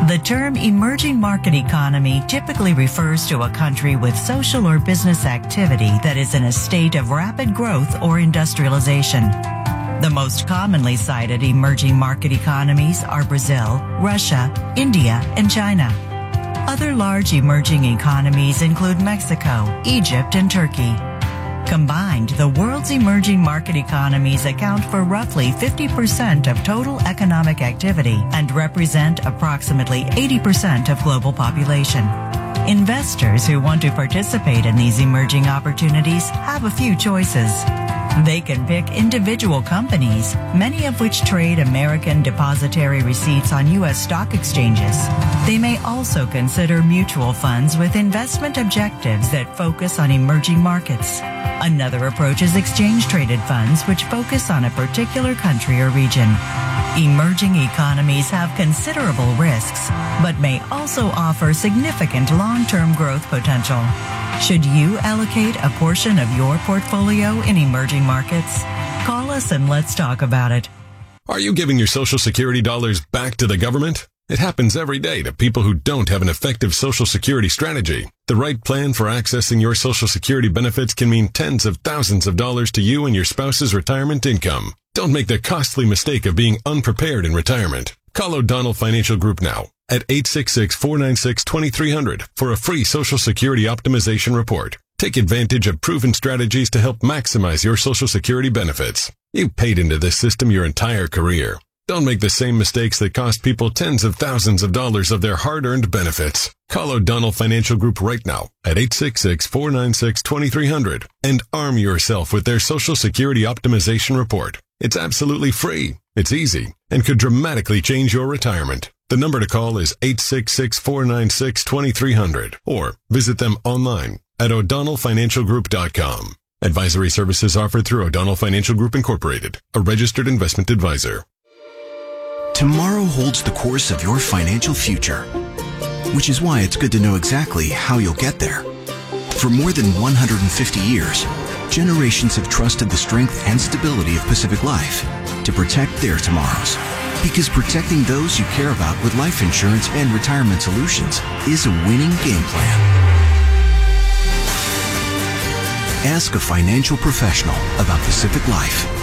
The term emerging market economy typically refers to a country with social or business activity that is in a state of rapid growth or industrialization. The most commonly cited emerging market economies are Brazil, Russia, India, and China. Other large emerging economies include Mexico, Egypt, and Turkey. Combined, the world's emerging market economies account for roughly 50% of total economic activity and represent approximately 80% of global population. Investors who want to participate in these emerging opportunities have a few choices. They can pick individual companies, many of which trade American depositary receipts on U.S. stock exchanges. They may also consider mutual funds with investment objectives that focus on emerging markets. Another approach is exchange-traded funds, which focus on a particular country or region. Emerging economies have considerable risks, but may also offer significant long-term growth potential. Should you allocate a portion of your portfolio in emerging markets? Call us and let's talk about it. Are you giving your Social Security dollars back to the government? It happens every day to people who don't have an effective Social Security strategy. The right plan for accessing your Social Security benefits can mean tens of thousands of dollars to you and your spouse's retirement income. Don't make the costly mistake of being unprepared in retirement. Call O'Donnell Financial Group now at 866-496-2300 for a free Social Security optimization report. Take advantage of proven strategies to help maximize your Social Security benefits. You paid into this system your entire career. Don't make the same mistakes that cost people tens of thousands of dollars of their hard-earned benefits. Call O'Donnell Financial Group right now at 866-496-2300 and arm yourself with their Social Security optimization report. It's absolutely free, it's easy, and could dramatically change your retirement. The number to call is 866-496-2300 or visit them online at o'donnellfinancialgroup.com. Advisory services offered through O'Donnell Financial Group Incorporated, a registered investment advisor. Tomorrow holds the course of your financial future, which is why it's good to know exactly how you'll get there. For more than 150 years, generations have trusted the strength and stability of Pacific Life to protect their tomorrows. Because protecting those you care about with life insurance and retirement solutions is a winning game plan. Ask a financial professional about Pacific Life.